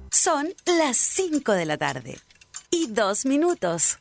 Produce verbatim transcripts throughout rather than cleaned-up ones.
Son las cinco de la tarde y dos minutos.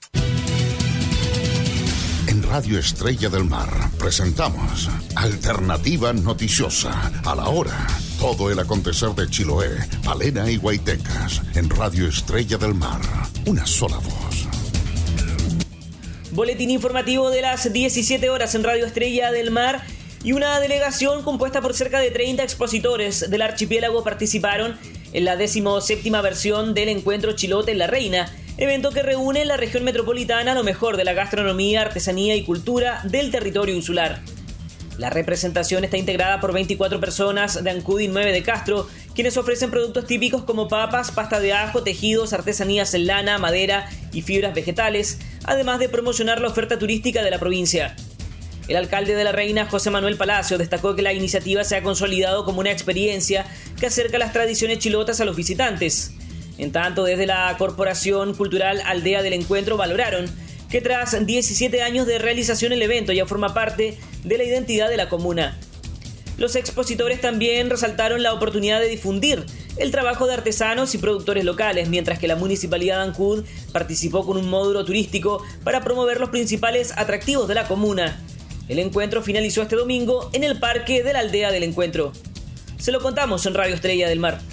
En Radio Estrella del Mar presentamos Alternativa Noticiosa. A la hora, todo el acontecer de Chiloé, Palena y Guaitecas. En Radio Estrella del Mar, una sola voz. Boletín informativo de las diecisiete horas en Radio Estrella del Mar. Y una delegación compuesta por cerca de treinta expositores del archipiélago participaron en la decimoséptima versión del encuentro Chilote en la Reina, evento que reúne en la región metropolitana lo mejor de la gastronomía, artesanía y cultura del territorio insular. La representación está integrada por veinticuatro personas de Ancud y nueve de Castro, quienes ofrecen productos típicos como papas, pasta de ajo, tejidos, artesanías en lana, madera y fibras vegetales, además de promocionar la oferta turística de la provincia. El alcalde de la Reina, José Manuel Palacio, destacó que la iniciativa se ha consolidado como una experiencia que acerca las tradiciones chilotas a los visitantes. En tanto, desde la Corporación Cultural Aldea del Encuentro valoraron que tras diecisiete años de realización el evento ya forma parte de la identidad de la comuna. Los expositores también resaltaron la oportunidad de difundir el trabajo de artesanos y productores locales, mientras que la Municipalidad de Ancud participó con un módulo turístico para promover los principales atractivos de la comuna. El encuentro finalizó este domingo en el Parque de la Aldea del Encuentro. Se lo contamos en Radio Estrella del Mar.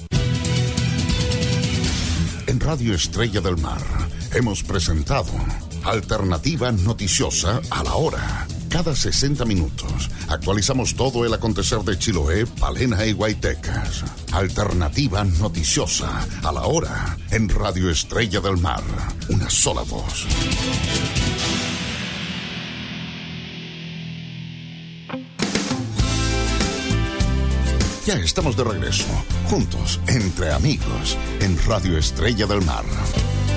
En Radio Estrella del Mar hemos presentado Alternativa Noticiosa a la hora. Cada sesenta minutos actualizamos todo el acontecer de Chiloé, Palena y Guaitecas. Alternativa Noticiosa a la hora en Radio Estrella del Mar. Una sola voz. Ya estamos de regreso, juntos, entre amigos, en Radio Estrella del Mar.